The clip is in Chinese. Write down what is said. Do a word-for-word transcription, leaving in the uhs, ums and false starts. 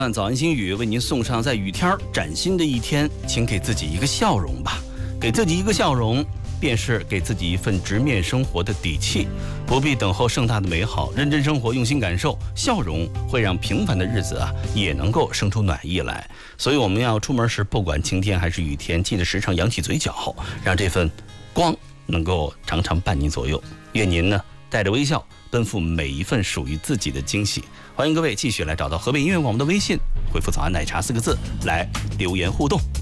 按早安心语为您送上在雨天崭新的一天，请给自己一个笑容吧，给自己一个笑容，便是给自己一份直面生活的底气。不必等候盛大的美好，认真生活，用心感受，笑容会让平凡的日子啊也能够生出暖意来。所以我们要出门时，不管晴天还是雨天，记得时常扬起嘴角，让这份光能够常常伴您左右。愿您呢带着微笑奔赴每一份属于自己的惊喜。欢迎各位继续来找到河北音乐广播的微信，回复早安奶茶四个字来留言互动。